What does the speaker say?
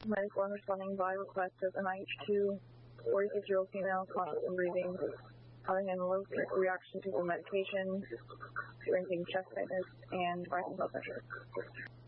Medic 1 responding by request of MIH2, 46-year-old female, conscious and breathing, having a low reaction to the medication, experiencing chest tightness and rising blood pressure.